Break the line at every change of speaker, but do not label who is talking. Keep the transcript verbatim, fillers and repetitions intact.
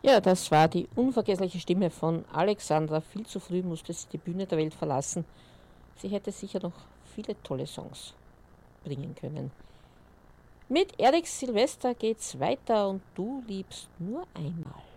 Ja, das war die unvergessliche Stimme von Alexandra. Viel zu früh musste sie die Bühne der Welt verlassen. Sie hätte sicher noch viele tolle Songs bringen können. Mit Eric Silvester geht's weiter und du liebst nur einmal.